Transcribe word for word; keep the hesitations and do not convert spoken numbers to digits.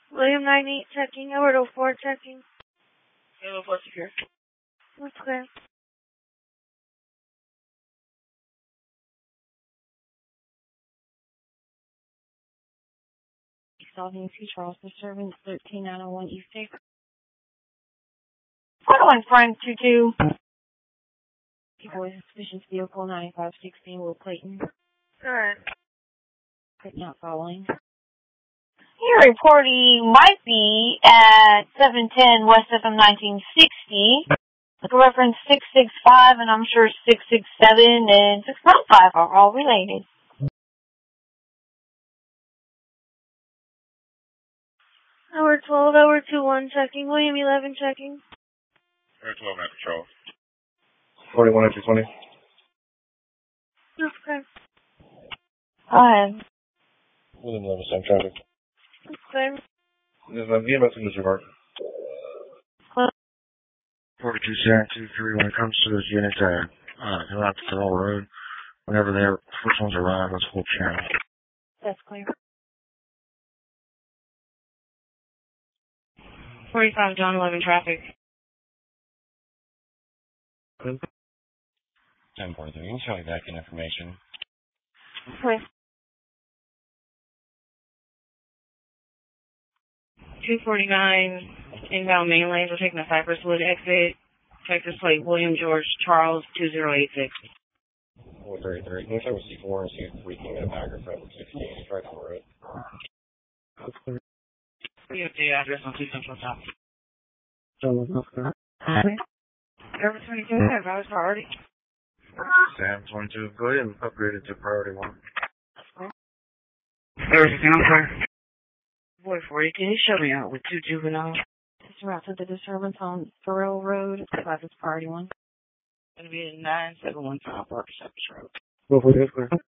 William nine eight checking. Edward oh four checking. Edward oh four secure. That's clear. Solving two Charles disturbance thirteen nine oh one East State. four one Frank two two. Boys suspicious vehicle ninety-five sixteen Will Clayton. Alright. Not following. Your reporting might be at seven ten West F M nineteen sixty. The reference six six five and I'm sure six six seven and six nine five are all related. Hour twelve, hour two one checking. William eleven checking. Hour twelve at patrol. forty-one after twenty. That's correct. Hi. William eleven, same traffic. That's clear. There's a V M S in the Park. forty-two seven two three, when it comes to those units that uh, go out to Terrell Road, whenever their first ones arrive, let's hold channel. That's clear. forty-five John eleven traffic. ten forty-three, you can show me back in information. Clear. two forty-nine inbound main lanes. We're taking the Cypress Wood exit. Texas plate William George Charles two zero eight six. four thirty-three. Can we start with C four and see if we can get a back or front sixteen? It's right on the road. We have the address on two Central South. Air twenty-two, advised priority. Sam twenty-two, go ahead and upgrade it to priority one. Air fifteen, I'm sorry. Boy forty, can you show me out with two juveniles? This route to the disturbance on Farrell Road. Class is priority one. Gonna be at nine seven one five Park Cypress Road. Go for it,